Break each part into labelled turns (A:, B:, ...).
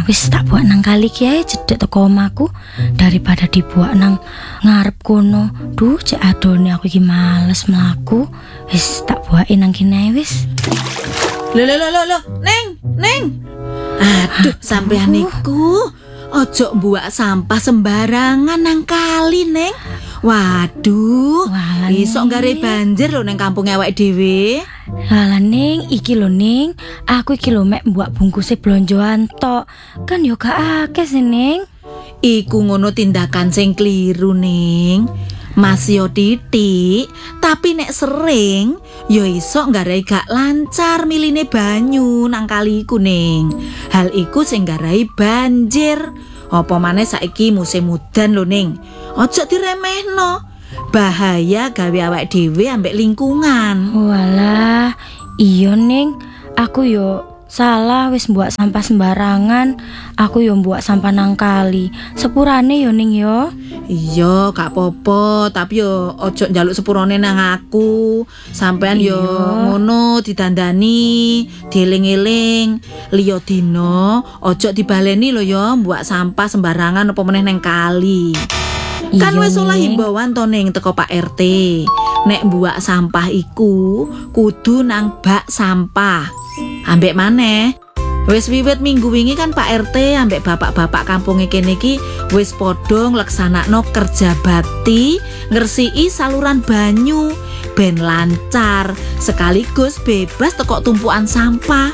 A: Wis tak buat nang kali kiai cedek teko omahku daripada dibuat nang ngarep kono. Duh, cek adone aku iki males mlaku. Wis tak buatin nang kene wis.
B: Lho, Neng. Aduh, sampean niku ojo mbuak sampah sembarangan nang kali, Neng. Waduh, iso nggare banjir lho nang kampunge awake dhewe.
A: Lah Ning, iki lho Ning, aku iki lho mek mbuak bungkuse blonjoan tok. Kan yo gak akeh sih Ning.
B: Iku ngono tindakan sing kliru, Ning. Mas yo titik, tapi nek sering yo iso nggarai gak lancar miline banyu nang kali iku, Ning. Hal iku sing nggarai banjir. Apa maneh saiki musim udan lho, Ning. Ojo diremehno. Bahaya gawe awake dhewe ambek lingkungan.
A: Walah, iya Ning, aku yo salah wis mbuak sampah sembarangan. Aku yo mbuak sampah nang kali. Sepurane yo Ning yo.
B: Iya, gak apa-apa, tapi yo ojo njaluk sepurane nang aku. Sampean yo ngono didandani, dieling-eling. Liya dina ojo dibaleni lho yo mbuak sampah sembarangan apa meneh nang kali. Kan wis oleh himbauan to Ning teko Pak RT. Nek mbuak sampah iku kudu nang bak sampah. Ambek maneh wis wiwit minggu wingi kan Pak RT ambek bapak-bapak kampunge kene iki wis padha ngleksanakno kerja bakti ngresiki saluran banyu ben lancar sekaligus bebas teko tumpukan sampah.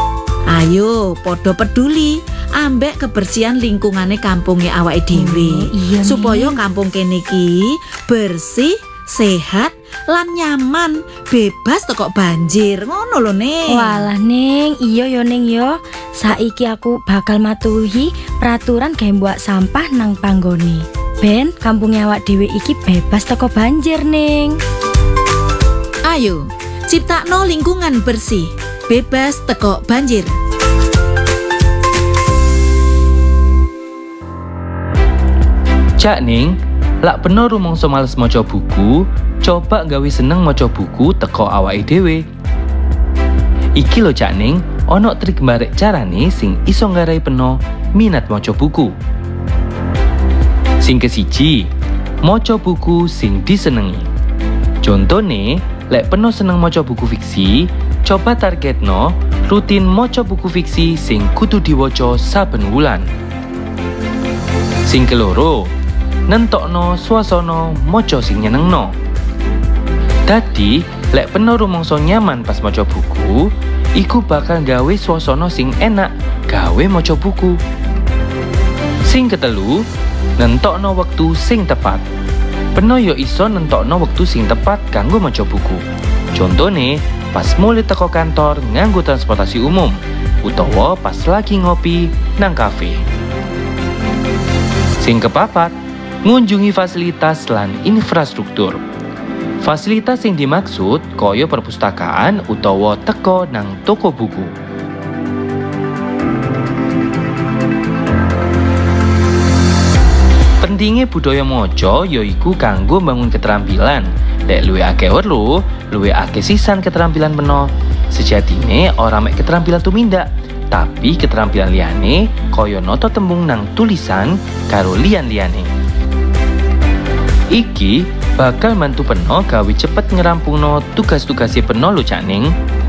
B: Ayo padha peduli ambek kebersihan lingkungane kampunge awake dhewe supaya kampung kene iki bersih, sehat lan nyaman, bebas teko banjir. Ngono lho Ning.
A: Walah Ning, iya yo Ning yo. Saiki aku bakal matuhi peraturan gawe mbuak sampah nang panggone. Ben kampunge awak dhewe iki bebas teko banjir Ning.
B: Ayo, ciptakno lingkungan bersih, bebas teko banjir.
C: Cak Ning, lak peno rumangsa males maca buku, coba gawe seneng maca buku teko awake dhewe. Iki lho Cak Ning, ana trik mbarek carane sing iso nggarai peno minat maca buku. Sing kesiji, maca buku sing disenengi. Contone, lek peno seneng maca buku fiksi, coba targetno rutin maca buku fiksi sing kudu diwaca saben wulan. Sing keloro, nentokno swasana maca sing nyenengno. Dadi, lek peno rumangsa nyaman pas maca buku, iku bakal gawe swasana sing enak gawe maca buku. Sing ketelu, nentokno wektu sing tepat. Peno yo iso nentokno wektu sing tepat kanggo maca buku. Contone, pas mulai teko kantor nganggo transportasi umum, utawa pas lagi ngopi nang kafe. Sing kepapat, ngunjungi fasilitas lan infrastruktur. Fasilitas yang dimaksud kaya perpustakaan utawa teko nang toko buku. Pentingnya budaya maca yaiku kanggo bangun keterampilan. Lek luwih akeh weruh, luwih akeh sisan keterampilan peno. Sejatine ora mek keterampilan tumindak, tapi keterampilan liyane kaya nata tembung nang tulisan karo liyan-liyane. Iki bakal mantu peno gawe cepet ngerampungno tugas-tugase peno lho Cak Ning.